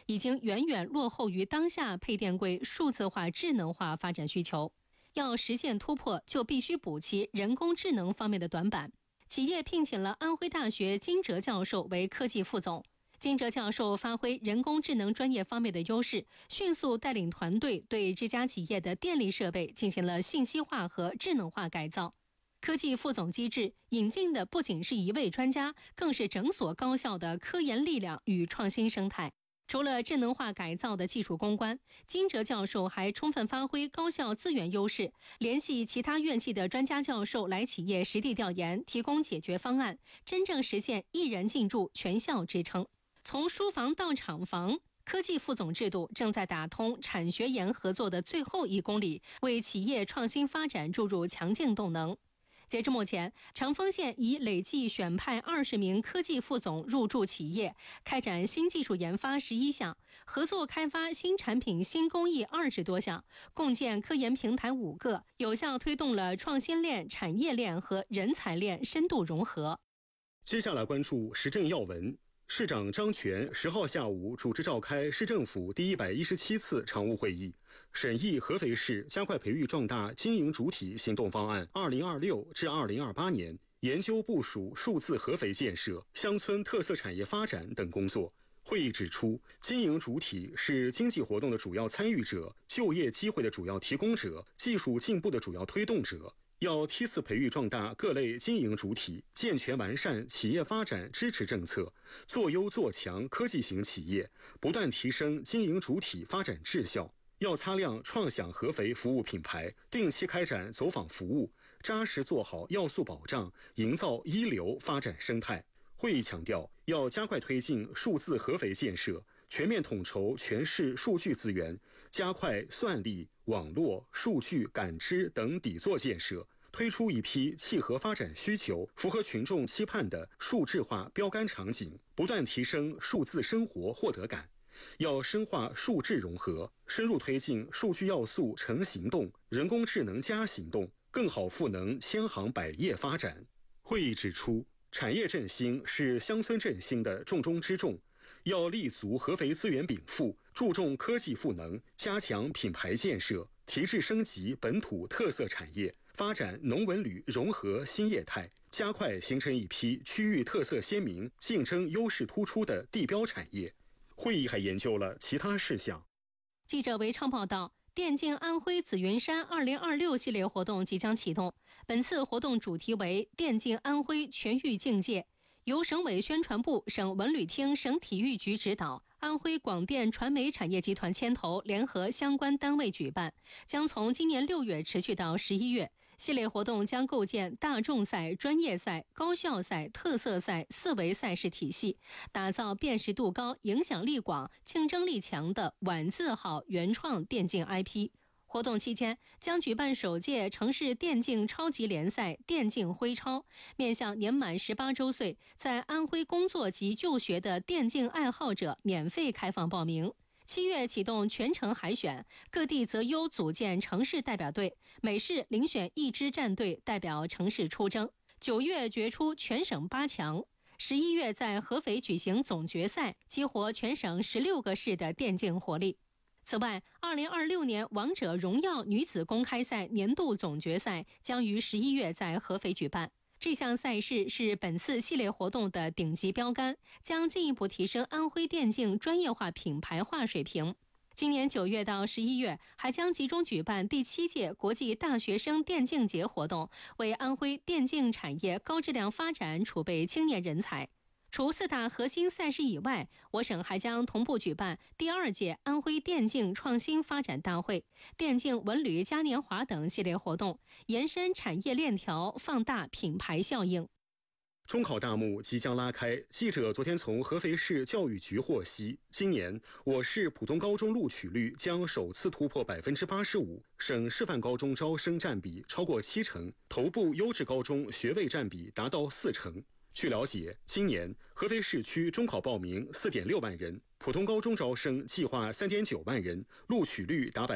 已经远远落后于当下配电柜数字化智能化发展需求。要实现突破，就必须补齐人工智能方面的短板。企业聘请了安徽大学金哲教授为科技副总。金哲教授发挥人工智能专业方面的优势，迅速带领团队对这家企业的电力设备进行了信息化和智能化改造。科技副总机制引进的不仅是一位专家，更是整所高校的科研力量与创新生态。除了智能化改造的技术攻关，金哲教授还充分发挥高校资源优势，联系其他院系的专家教授来企业实地调研，提供解决方案，真正实现一人进驻、全校支撑。从书房到厂房，科技副总制度正在打通产学研合作的最后1公里，为企业创新发展注入强劲动能。截至目前，长丰县已累计选派20名科技副总入驻企业，开展新技术研发11项，合作开发新产品新工艺20多项，共建科研平台5个，有效推动了创新链、产业链和人才链深度融合。 接下来关注时政要闻。市长张全10号下午主持召开市政府第117次常务会议，审议合肥市加快培育壮大经营主体行动方案2026至2028年，研究部署数字合肥建设、乡村特色产业发展等工作。会议指出，经营主体是经济活动的主要参与者、就业机会的主要提供者、技术进步的主要推动者。要梯次培育壮大各类经营主体，健全完善企业发展支持政策，做优做强科技型企业，不断提升经营主体发展质效。要擦亮创想合肥服务品牌，定期开展走访服务，扎实做好要素保障，营造一流发展生态。会议强调，要加快推进数字合肥建设，全面统筹全市数据资源，加快算力、网络、数据、感知等底座建设，推出一批契合发展需求、符合群众期盼的数字化标杆场景，不断提升数字生活获得感。要深化数智融合，深入推进数据要素成行动、人工智能加行动，更好赋能千行百业发展。会议指出，产业振兴是乡村振兴的重中之重，要立足合肥资源禀赋，注重科技赋能，加强品牌建设，提质升级本土特色产业，发展农文旅融合新业态，加快形成一批区域特色鲜明、竞争优势突出的地标产业。会议还研究了其他事项。 记者韦畅报道，电竞安徽紫云山2026系列活动即将启动。本次活动主题为电竞安徽全域竞界，由省委宣传部、省文旅厅、省体育局指导，安徽广电传媒产业集团牵头，联合相关单位举办，将从今年6月持续到11月。系列活动将构建大众赛、专业赛、高校赛、特色赛4维赛事体系，打造辨识度高、影响力广、竞争力强的晚字号原创电竞 IP。活动期间将举办首届城市电竞超级联赛电竞徽超，面向年满18周岁在安徽工作及就学的电竞爱好者免费开放报名。7月启动全城海选，各地择优组建城市代表队，每市遴选1支战队代表城市出征。9月决出全省8强。11月在合肥举行总决赛，激活全省16个市的电竞活力。此外，2026年王者荣耀女子公开赛年度总决赛将于11月在合肥举办。这项赛事是本次系列活动的顶级标杆，将进一步提升安徽电竞专业化品牌化水平。今年9月到11月还将集中举办第7届国际大学生电竞节活动，为安徽电竞产业高质量发展储备青年人才。除4大核心赛事以外，我省还将同步举办第2届安徽电竞创新发展大会、电竞文旅嘉年华等系列活动，延伸产业链条，放大品牌效应。 中考大幕即将拉开，记者昨天从合肥市教育局获悉，今年我市普通高中录取率将首次突破85%，省示范高中招生占比超过70%，头部优质高中学位占比达到40%。据了解，今年合肥市区中考报名4.6万人，普通高中招生计划3.9万人，录取率达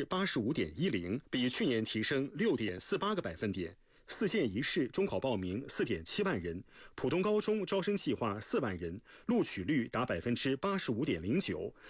85.10%，比去年提升6.48个百分点。4县1市中考报名4.7万人，普通高中招生计划4万人，录取率达85.09%，